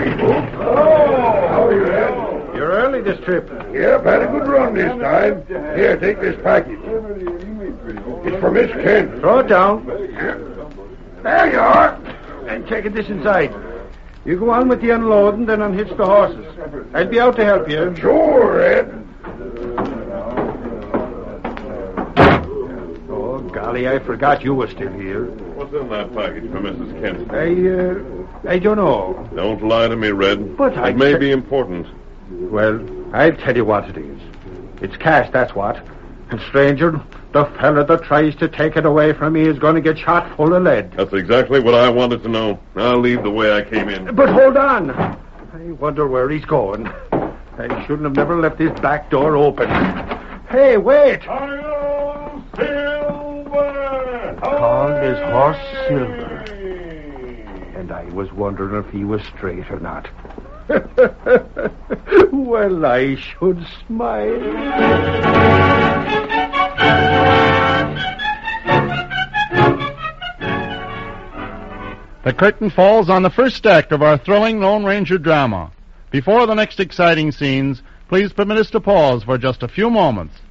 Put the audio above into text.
people. How are you, Ed? You're early this trip. Yep, had a good run this time. Here, take this package. It's for Miss Kent. Throw it down. There you are. And take this inside. You go on with the unloading, then unhitch the horses. I'll be out to help you. Sure, Ed. Oh, golly, I forgot you were still here. What's in that package for Mrs. Kent? I don't know. Don't lie to me, Red. But it may be important. Well, I'll tell you what it is. It's cash, that's what. And, stranger, the fella that tries to take it away from me is going to get shot full of lead. That's exactly what I wanted to know. I'll leave the way I came in. But hold on. I wonder where he's going. I shouldn't have never left this back door open. Hey, wait! Hi-yo, Silver! Called his horse Silver. And I was wondering if he was straight or not. Well, I should smile. The curtain falls on the first act of our thrilling Lone Ranger drama. Before the next exciting scenes, please permit us to pause for just a few moments.